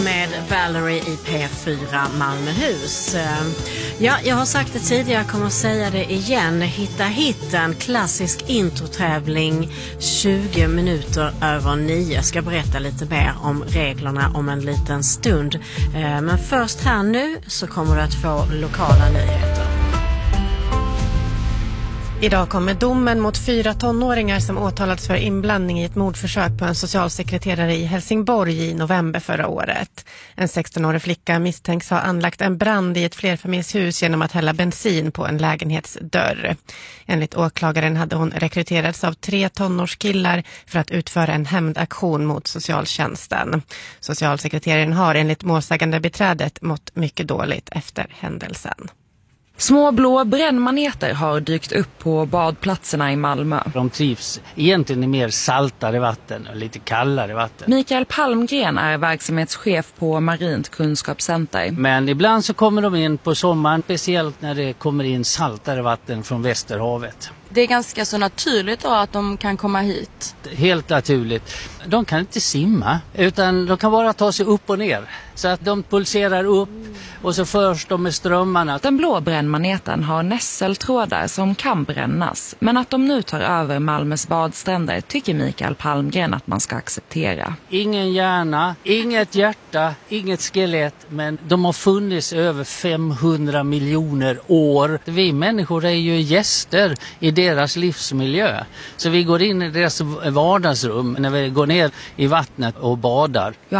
Med Valerie i P4 Malmöhus. Ja, jag har sagt det tidigare, jag kommer att säga det igen. Hitta hitten, klassisk introtävling 20 minuter över 9. Jag ska berätta lite mer om reglerna om en liten stund. Men först här nu så kommer du att få lokala nyheter. Idag kommer domen mot 4 tonåringar som åtalats för inblandning i ett mordförsök på en socialsekreterare i Helsingborg i november förra året. En 16-årig flicka misstänks ha anlagt en brand i ett flerfamiljshus genom att hälla bensin på en lägenhetsdörr. Enligt åklagaren hade hon rekryterats av 3 tonårskillar för att utföra en hämndaktion mot socialtjänsten. Socialsekreteraren har enligt målsägande beträdet mått mycket dåligt efter händelsen. Små blå brännmaneter har dykt upp på badplatserna i Malmö. De trivs egentligen i mer saltare vatten och lite kallare vatten. Mikael Palmgren är verksamhetschef på Marint kunskapscenter. Men ibland så kommer de in på sommaren, speciellt när det kommer in saltare vatten från Västerhavet. Det är ganska så naturligt då att de kan komma hit. Helt naturligt. De kan inte simma utan de kan bara ta sig upp och ner. Så att de pulserar upp och så förs de med strömmarna. Den blå brännmaneten har nässeltrådar som kan brännas. Men att de nu tar över Malmös badstränder tycker Mikael Palmgren att man ska acceptera. Ingen hjärna, inget hjärta, inget skelett. Men de har funnits över 500 miljoner år. Vi människor är ju gäster i deras livsmiljö. Så vi går in i deras vardagsrum när vi går ner i vattnet och badar.